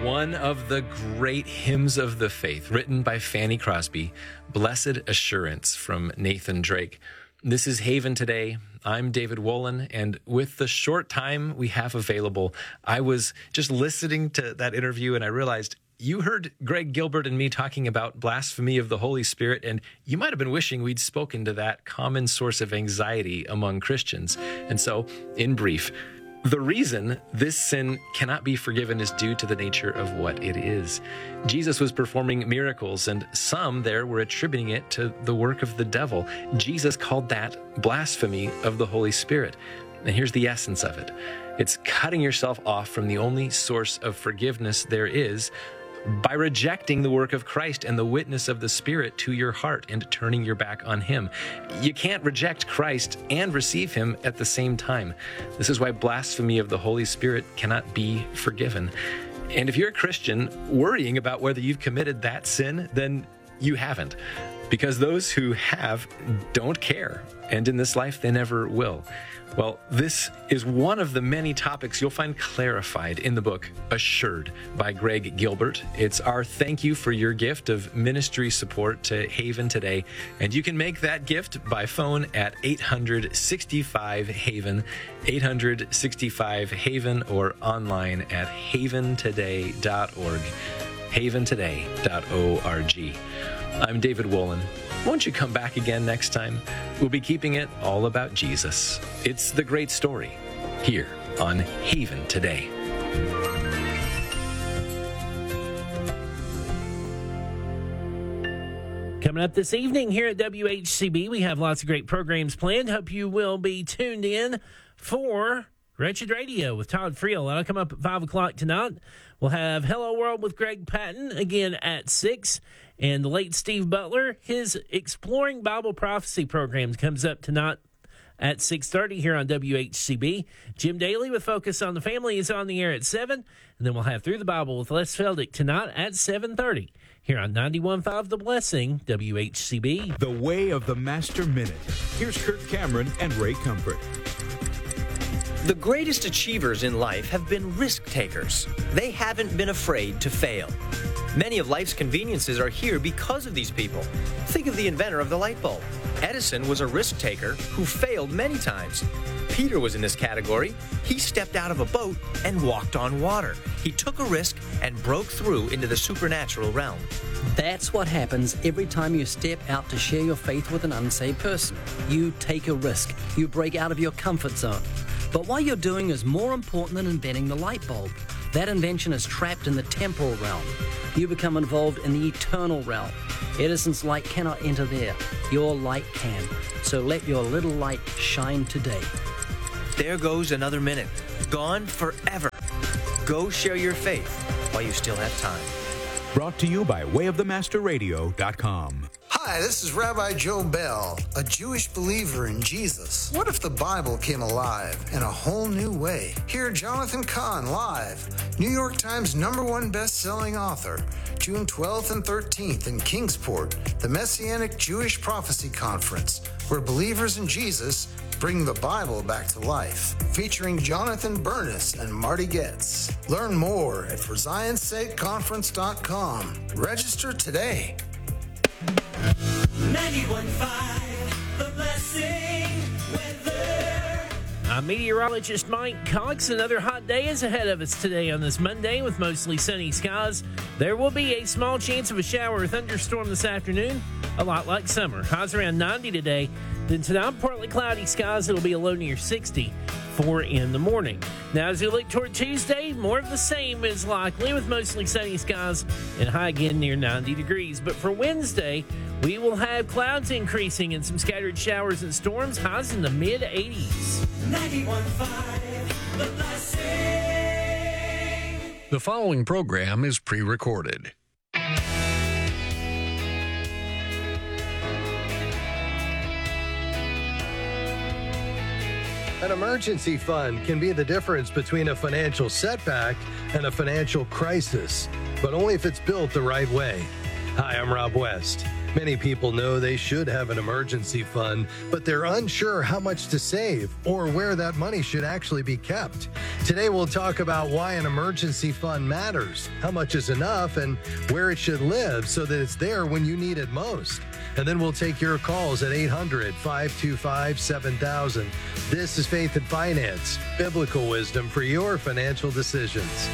One of the great hymns of the faith, written by Fanny Crosby, Blessed Assurance from Nathan Drake. This is Haven Today. I'm David Wolin, and with the short time we have available, I was just listening to that interview and I realized you heard Greg Gilbert and me talking about blasphemy of the Holy Spirit, and you might have been wishing we'd spoken to that common source of anxiety among Christians. And so, in brief, the reason this sin cannot be forgiven is due to the nature of what it is. Jesus was performing miracles, and some there were attributing it to the work of the devil. Jesus called that blasphemy of the Holy Spirit. And here's the essence of it. It's cutting yourself off from the only source of forgiveness there is by rejecting the work of Christ and the witness of the Spirit to your heart and turning your back on Him. You can't reject Christ and receive Him at the same time. This is why blasphemy of the Holy Spirit cannot be forgiven. And if you're a Christian worrying about whether you've committed that sin, then you haven't. Because those who have don't care, and in this life they never will. Well, this is one of the many topics you'll find clarified in the book Assured by Greg Gilbert. It's our thank you for your gift of ministry support to Haven Today, and you can make that gift by phone at 865-HAVEN, 865-HAVEN, or online at haventoday.org, haventoday.org. I'm David Wolin. Won't you come back again next time? We'll be keeping it all about Jesus. It's the great story here on Haven Today. Coming up this evening here at WHCB, we have lots of great programs planned. Hope you will be tuned in for Wretched Radio with Todd Friel. That'll come up at 5 o'clock tonight. We'll have Hello World with Greg Patton again at 6. And the late Steve Butler, his Exploring Bible Prophecy programs comes up tonight at 6:30 here on WHCB. Jim Daly with Focus on the Family is on the air at 7. And then we'll have Through the Bible with Les Feldick tonight at 7:30 here on 91.5 The Blessing, WHCB. The Way of the Master Minute. Here's Kirk Cameron and Ray Comfort. The greatest achievers in life have been risk takers. They haven't been afraid to fail. Many of life's conveniences are here because of these people. Think of the inventor of the light bulb. Edison was a risk taker who failed many times. Peter was in this category. He stepped out of a boat and walked on water. He took a risk and broke through into the supernatural realm. That's what happens every time you step out to share your faith with an unsaved person. You take a risk. You break out of your comfort zone. But what you're doing is more important than inventing the light bulb. That invention is trapped in the temporal realm. You become involved in the eternal realm. Edison's light cannot enter there. Your light can. So let your little light shine today. There goes another minute. Gone forever. Go share your faith while you still have time. Brought to you by wayofthemasterradio.com. Hi, this is Rabbi Joe Bell, a Jewish believer in Jesus. What if the Bible came alive in a whole new way? Hear Jonathan Cahn live, New York Times #1 best-selling author, June 12th and 13th in Kingsport, the Messianic Jewish Prophecy Conference, where believers in Jesus bring the Bible back to life, featuring Jonathan Bernis and Marty Getz. Learn more at ForZionSakeConference.com. Register today. 91.5 The Blessing weather. I'm meteorologist Mike Cox. Another hot day is ahead of us today on this Monday with mostly sunny skies. There will be a small chance of a shower or thunderstorm this afternoon, a lot like summer. Highs around 90 today. Then tonight, partly cloudy skies. It'll be a low near 60 in the morning. Now, as we look toward Tuesday, more of the same is likely with mostly sunny skies and high again near 90 degrees. But for Wednesday, we will have clouds increasing and some scattered showers and storms, highs in the mid-80s. 91.5 The Blessing. The following program is pre-recorded. An emergency fund can be the difference between a financial setback and a financial crisis, but only if it's built the right way. Hi, I'm Rob West. Many people know they should have an emergency fund, but they're unsure how much to save or where that money should actually be kept. Today, we'll talk about why an emergency fund matters, how much is enough, and where it should live so that it's there when you need it most. And then we'll take your calls at 800-525-7000. This is Faith and Finance, biblical wisdom for your financial decisions.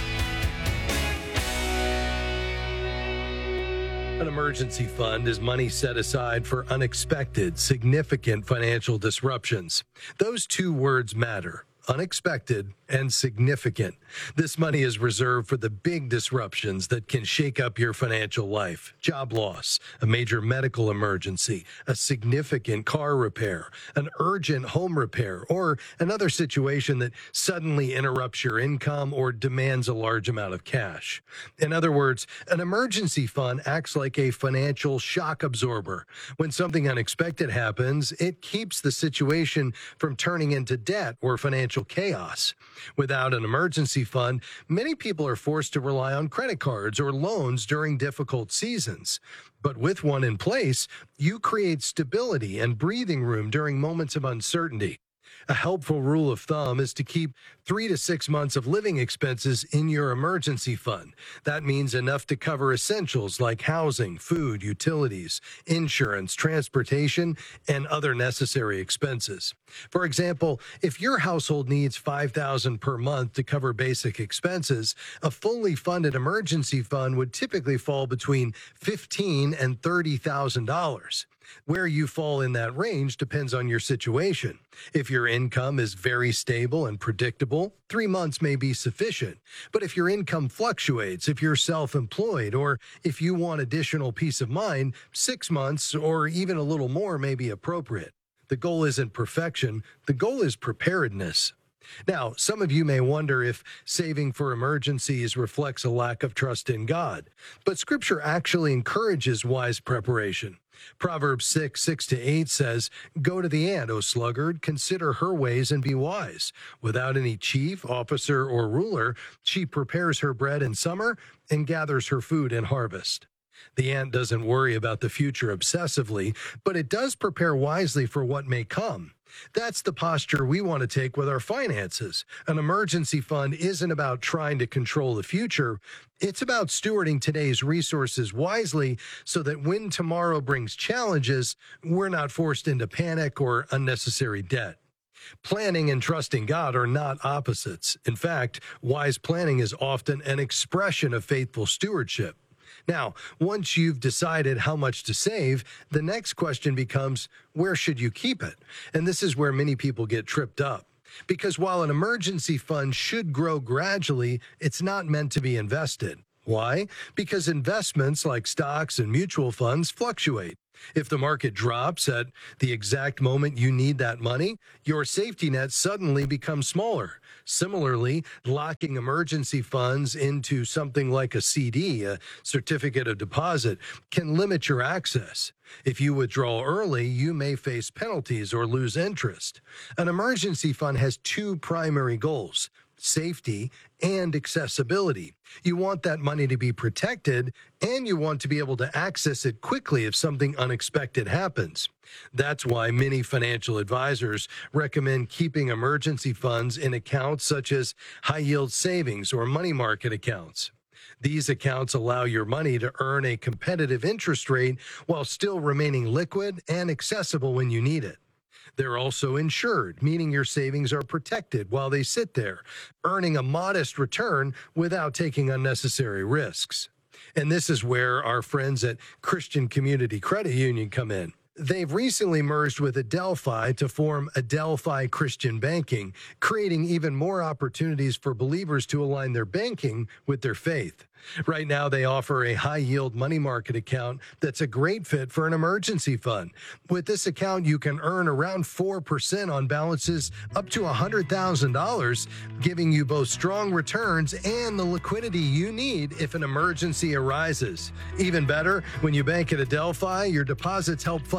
An emergency fund is money set aside for unexpected, significant financial disruptions. Those two words matter. Unexpected and significant. This money is reserved for the big disruptions that can shake up your financial life. Job loss, a major medical emergency, a significant car repair, an urgent home repair, or another situation that suddenly interrupts your income or demands a large amount of cash. In other words, an emergency fund acts like a financial shock absorber. When something unexpected happens, it keeps the situation from turning into debt or financial chaos. Without an emergency fund, many people are forced to rely on credit cards or loans during difficult seasons. But with one in place, you create stability and breathing room during moments of uncertainty. A helpful rule of thumb is to keep 3 to 6 months of living expenses in your emergency fund. That means enough to cover essentials like housing, food, utilities, insurance, transportation, and other necessary expenses. For example, if your household needs $5,000 per month to cover basic expenses, a fully funded emergency fund would typically fall between $15,000 and $30,000. Where you fall in that range depends on your situation. If your income is very stable and predictable, 3 months may be sufficient. But if your income fluctuates, if you're self-employed, or if you want additional peace of mind, 6 months or even a little more may be appropriate. The goal isn't perfection. The goal is preparedness. Now, some of you may wonder if saving for emergencies reflects a lack of trust in God, but Scripture actually encourages wise preparation. Proverbs 6:6-8 says, "Go to the ant, O sluggard, consider her ways and be wise. Without any chief, officer, or ruler, she prepares her bread in summer and gathers her food in harvest." The ant doesn't worry about the future obsessively, but it does prepare wisely for what may come. That's the posture we want to take with our finances. An emergency fund isn't about trying to control the future. It's about stewarding today's resources wisely so that when tomorrow brings challenges, we're not forced into panic or unnecessary debt. Planning and trusting God are not opposites. In fact, wise planning is often an expression of faithful stewardship. Now, once you've decided how much to save, the next question becomes, where should you keep it? And this is where many people get tripped up. Because while an emergency fund should grow gradually, it's not meant to be invested. Why? Because investments like stocks and mutual funds fluctuate. If the market drops at the exact moment you need that money, your safety net suddenly becomes smaller. Similarly, locking emergency funds into something like a CD, a certificate of deposit, can limit your access. If you withdraw early, you may face penalties or lose interest. An emergency fund has two primary goals: safety and accessibility. You want that money to be protected, and you want to be able to access it quickly if something unexpected happens. That's why many financial advisors recommend keeping emergency funds in accounts such as high-yield savings or money market accounts. These accounts allow your money to earn a competitive interest rate while still remaining liquid and accessible when you need it. They're also insured, meaning your savings are protected while they sit there, earning a modest return without taking unnecessary risks. And this is where our friends at Christian Community Credit Union come in. They've recently merged with Adelphi to form Adelphi Christian Banking, creating even more opportunities for believers to align their banking with their faith. Right now, they offer a high-yield money market account that's a great fit for an emergency fund. With this account, you can earn around 4% on balances up to $100,000, giving you both strong returns and the liquidity you need if an emergency arises. Even better, when you bank at Adelphi, your deposits help fund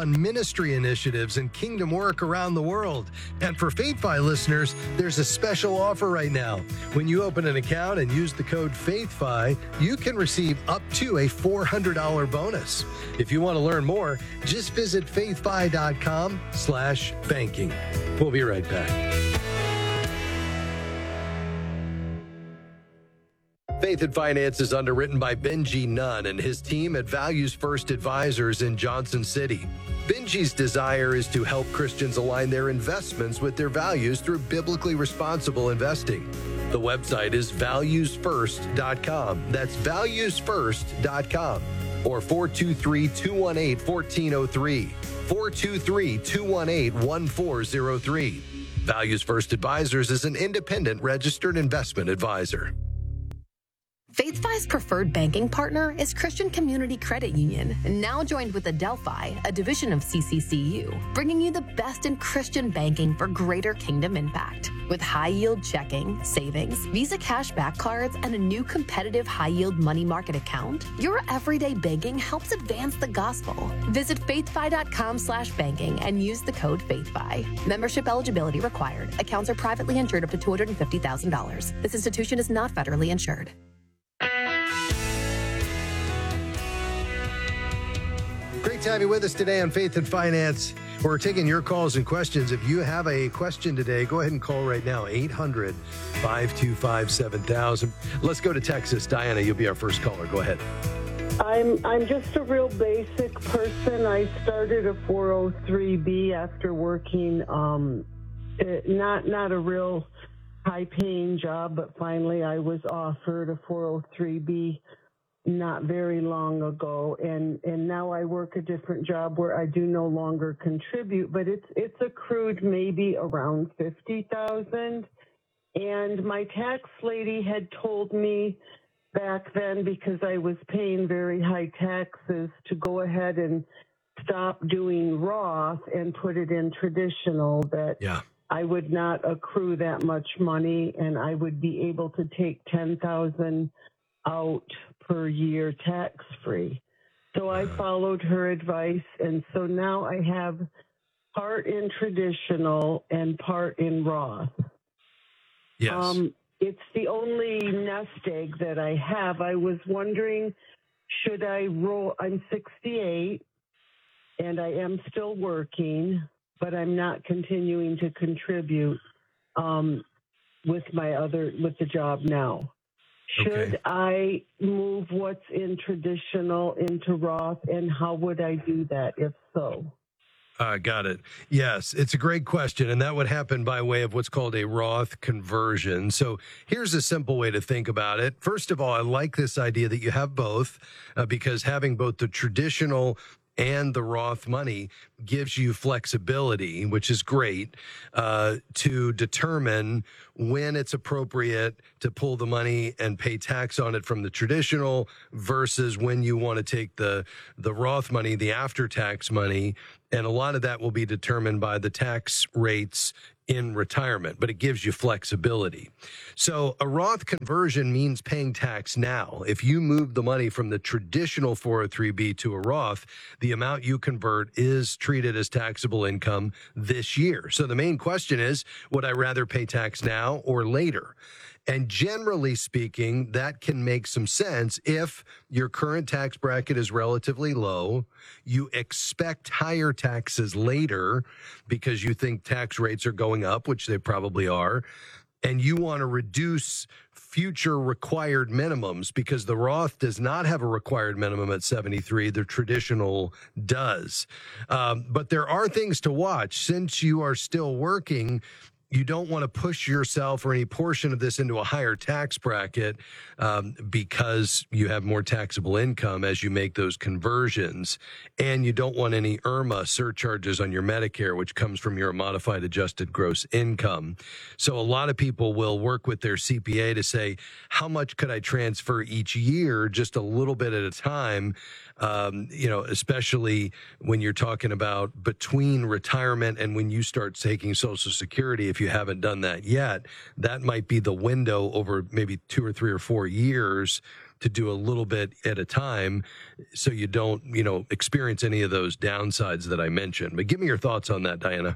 fund ministry initiatives and kingdom work around the world. And for FaithFi listeners, there's a special offer right now. When you open an account and use the code FaithFi, you can receive up to a $400 bonus. If you want to learn more, just visit faithfi.com/banking. We'll be right back. Faith and Finance is underwritten by Benji Nunn and his team at Values First Advisors in Johnson City. Benji's desire is to help Christians align their investments with their values through biblically responsible investing. The website is valuesfirst.com. That's valuesfirst.com. Or 423-218-1403. 423-218-1403. Values First Advisors is an independent registered investment advisor. FaithFi's preferred banking partner is Christian Community Credit Union, now joined with Adelphi, a division of CCCU, bringing you the best in Christian banking for greater kingdom impact. With high-yield checking, savings, Visa cashback cards, and a new competitive high-yield money market account, your everyday banking helps advance the gospel. Visit faithfi.com/banking and use the code FaithFi. Membership eligibility required. Accounts are privately insured up to $250,000. This institution is not federally insured. Great to have you with us today on Faith and Finance. We're taking your calls and questions. If you have a question today, go ahead and call right now, 800-525-7000. Let's go to Texas. Diana, you'll be our first caller. Go ahead. I'm just a real basic person. I started a 403B after working, not a real high-paying job, but finally I was offered a 403B not very long ago, and now I work a different job where I do no longer contribute, but it's accrued maybe around $50,000. And my tax lady had told me back then, because I was paying very high taxes, to go ahead and stop doing Roth and put it in traditional, that I would not accrue that much money and I would be able to take $10,000 out per year tax-free. So I followed her advice, and so now I have part in traditional and part in Roth. Yes. It's the only nest egg that I have. I was wondering, should I roll? I'm 68, and I am still working, but I'm not continuing to contribute with the job now. Should I move what's in traditional into Roth, and how would I do that if so? Got it. Yes, it's a great question, and that would happen by way of what's called a Roth conversion. So here's a simple way to think about it. First of all, I like this idea that you have both, because having both the traditional and the Roth money gives you flexibility, which is great, to determine when it's appropriate to pull the money and pay tax on it from the traditional versus when you want to take the Roth money, the after-tax money. And a lot of that will be determined by the tax rates in retirement, but it gives you flexibility. So a Roth conversion means paying tax now. If you move the money from the traditional 403B to a Roth, the amount you convert is treated as taxable income this year. So the main question is, would I rather pay tax now or later? And generally speaking, that can make some sense if your current tax bracket is relatively low, you expect higher taxes later because you think tax rates are going up, which they probably are, and you want to reduce future required minimums because the Roth does not have a required minimum at 73. The traditional does. But there are things to watch. Since you are still working, you don't want to push yourself or any portion of this into a higher tax bracket because you have more taxable income as you make those conversions. And you don't want any IRMA surcharges on your Medicare, which comes from your modified adjusted gross income. So a lot of people will work with their CPA to say, how much could I transfer each year, just a little bit at a time, especially when you're talking about between retirement and when you start taking Social Security. If you haven't done that yet, that might be the window over maybe 2 or 3 or 4 years to do a little bit at a time so you don't, experience any of those downsides that I mentioned. But give me your thoughts on that, Diana.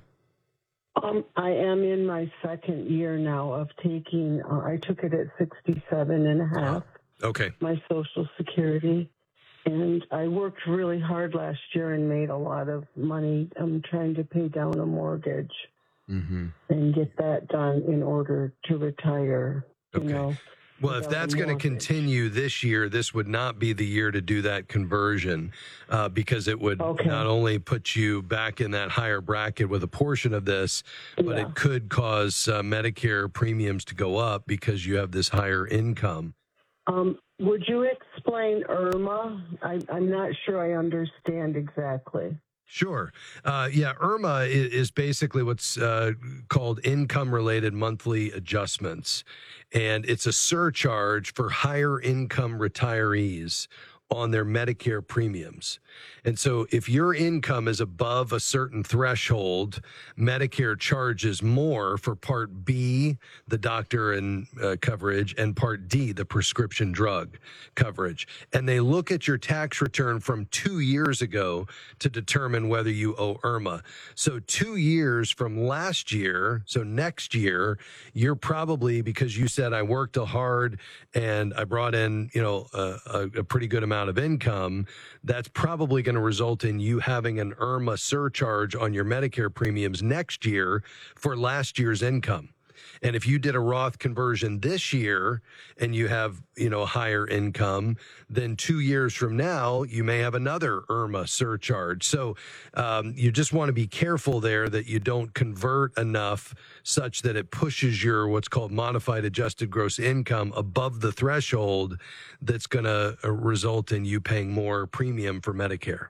I am in my second year now of taking, I took it at 67 and a half. Okay. My Social Security. And I worked really hard last year and made a lot of money. I'm trying to pay down a mortgage and get that done in order to retire, Okay. Well, if that's going to continue this year, this would not be the year to do that conversion because it would not only put you back in that higher bracket with a portion of this, but it could cause Medicare premiums to go up because you have this higher income. Would you explain IRMA? I'm not sure I understand exactly. Sure. IRMA is basically what's called income-related monthly adjustments, and it's a surcharge for higher income retirees on their Medicare premiums. And so if your income is above a certain threshold, Medicare charges more for Part B, the doctor and coverage, and Part D, the prescription drug coverage. And they look at your tax return from 2 years ago to determine whether you owe IRMA. So 2 years from last year, so next year, you're probably, because you said I worked hard and I brought in, a pretty good amount of income, that's probably going to result in you having an IRMA surcharge on your Medicare premiums next year for last year's income. And if you did a Roth conversion this year and you have, higher income, then 2 years from now, you may have another IRMA surcharge. So you just want to be careful there that you don't convert enough such that it pushes your what's called modified adjusted gross income above the threshold that's going to result in you paying more premium for Medicare.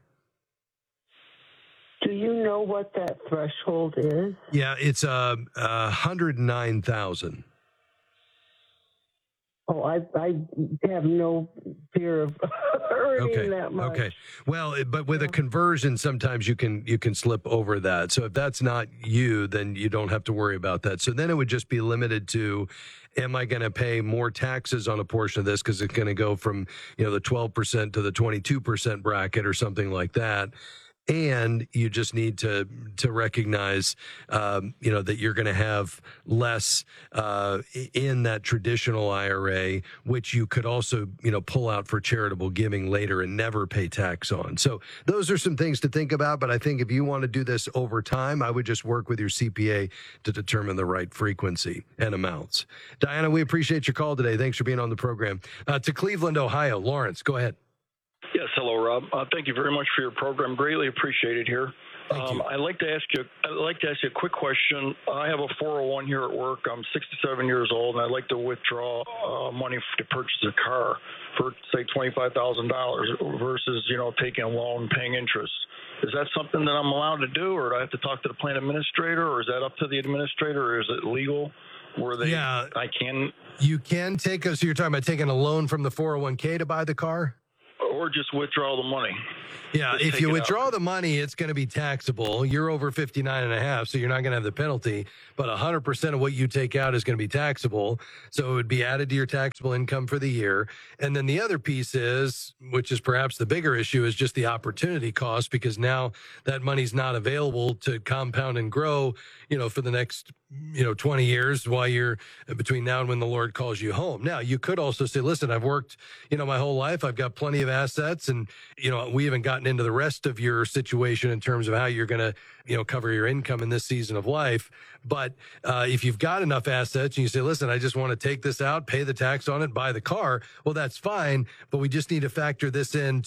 Do you know what that threshold is? Yeah, it's 109,000. Oh, I have no fear of earning that much. Okay. Well, but with a conversion, sometimes you can slip over that. So if that's not you, then you don't have to worry about that. So then it would just be limited to, am I going to pay more taxes on a portion of this because it's going to go from, the 12% to the 22% bracket or something like that. And you just need to recognize, that you're going to have less in that traditional IRA, which you could also, pull out for charitable giving later and never pay tax on. So those are some things to think about. But I think if you want to do this over time, I would just work with your CPA to determine the right frequency and amounts. Diana, we appreciate your call today. Thanks for being on the program. To Cleveland, Ohio. Lawrence, go ahead. Yes, hello, Rob. Thank you very much for your program. Greatly appreciated here. I'd like to ask you a quick question. I have a 401 here at work. I'm 67 years old, and I'd like to withdraw money to purchase a car for, say, $25,000 versus, taking a loan, paying interest. Is that something that I'm allowed to do, or do I have to talk to the plan administrator, or is that up to the administrator, or is it legal? You can take so you're talking about taking a loan from the 401k to buy the car? Or just withdraw the money. Yeah, if you withdraw the money, it's going to be taxable. You're over 59 and a half, so you're not going to have the penalty. But 100% of what you take out is going to be taxable. So it would be added to your taxable income for the year. And then the other piece is, which is perhaps the bigger issue, is just the opportunity cost, because now that money's not available to compound and grow, for the next 20 years while you're between now and when the Lord calls you home. Now, you could also say, listen, I've worked, my whole life. I've got plenty of assets, and, we haven't gotten into the rest of your situation in terms of how you're going to, cover your income in this season of life. But if you've got enough assets and you say, listen, I just want to take this out, pay the tax on it, buy the car, well, that's fine. But we just need to factor this in